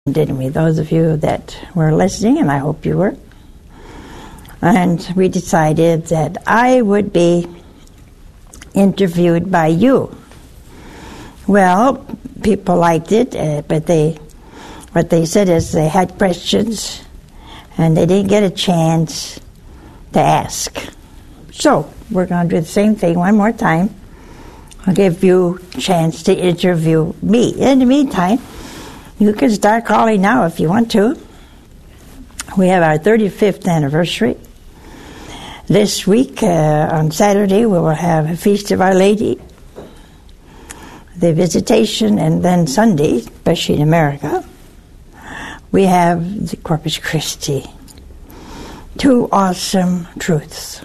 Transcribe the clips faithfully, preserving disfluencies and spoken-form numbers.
Didn't we? Those of you that were listening, and I hope you were. And we decided that I would be interviewed by you. Well, people liked it, uh, but they, what they said is they had questions, and they didn't get a chance to ask. So we're going to do the same thing one more time. I'll give you a chance to interview me. In the meantime, you can start calling now if you want to. We have our thirty-fifth anniversary. This week, uh, on Saturday, we will have a Feast of Our Lady, the Visitation, and then Sunday, especially in America, we have the Corpus Christi. Two awesome truths.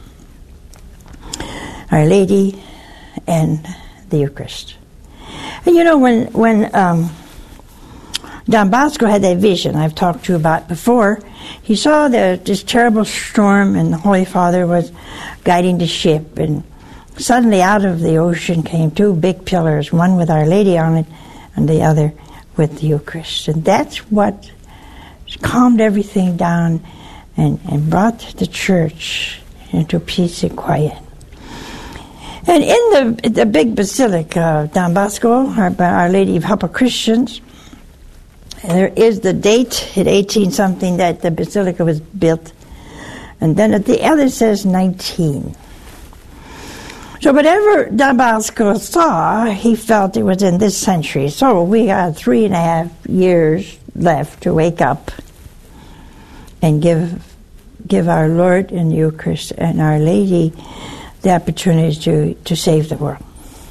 Our Lady and the Eucharist. And you know, when, when um, Don Bosco had that vision I've talked to you about before, he saw the, this terrible storm, and the Holy Father was guiding the ship, and suddenly out of the ocean came two big pillars, one with Our Lady on it and the other with the Eucharist. And that's what calmed everything down and, and brought the church into peace and quiet. And in the the big basilica of Don Bosco, Our, Our Lady of Help of Christians, there is the date at eighteen something that the basilica was built, and then at the other says nineteen. So whatever Don Bosco saw, he felt it was in this century. So we got three and a half years left to wake up and give give our Lord and Eucharist and Our Lady the opportunity to, to save the world.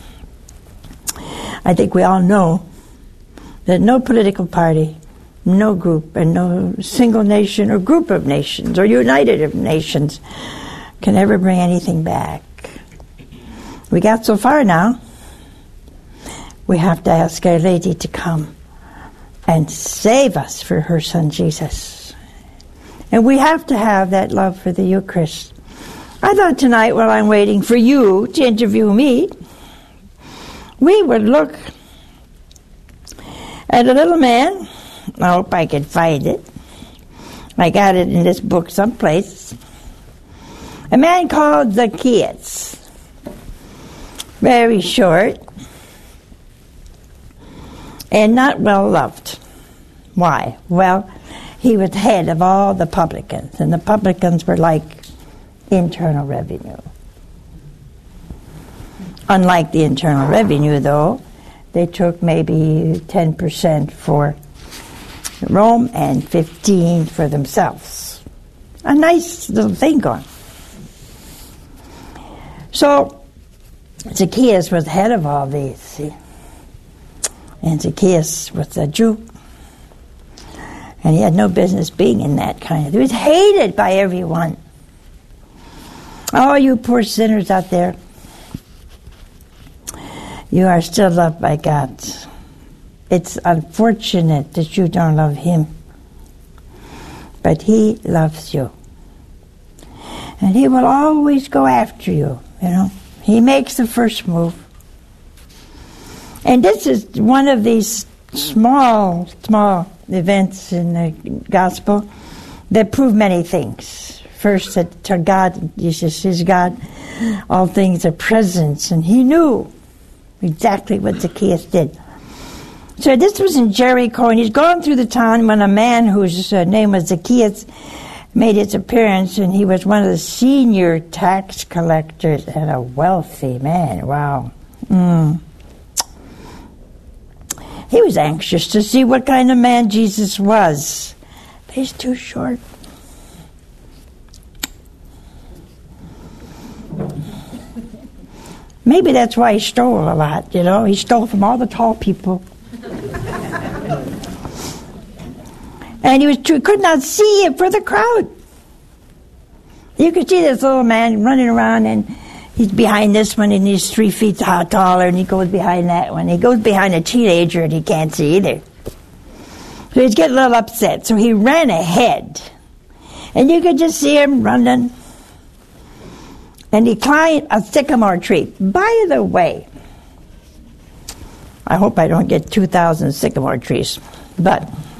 I think we all know that no political party, no group, and no single nation or group of nations or united of nations can ever bring anything back. We got so far now, we have to ask Our Lady to come and save us for her Son Jesus. And we have to have that love for the Eucharist. I thought tonight, while I'm waiting for you to interview me, we would look at a little man. I hope I can find it. I got it in this book someplace. A man called Zacchaeus. Very short and not well loved. Why? Well, he was head of all the publicans, and the publicans were like Internal Revenue. Unlike the Internal Revenue, though, they took maybe ten percent for Rome and fifteen for themselves. A nice little thing going. So Zacchaeus was head of all these, see? And Zacchaeus was a Jew. And he had no business being in that kind of... He was hated by everyone. Oh, you poor sinners out there. You are still loved by God. It's unfortunate that you don't love Him. But He loves you. And He will always go after you, you know. He makes the first move. And this is one of these small, small events in the gospel that prove many things. First, that to God, Jesus is God, all things are present, and He knew exactly what Zacchaeus did. So this was in Jericho, and he's going through the town when a man whose uh, name was Zacchaeus made his appearance, and he was one of the senior tax collectors and a wealthy man. Wow. Mm. He was anxious to see what kind of man Jesus was. But he's too short. Maybe that's why he stole a lot, you know. He stole from all the tall people. And he was too, could not see it for the crowd. You could see this little man running around, and he's behind this one, and he's three feet taller, and he goes behind that one. He goes behind a teenager, and he can't see either. So he's getting a little upset. So he ran ahead. And you could just see him running. And he climbed a sycamore tree. By the way, I hope I don't get two thousand sycamore trees. But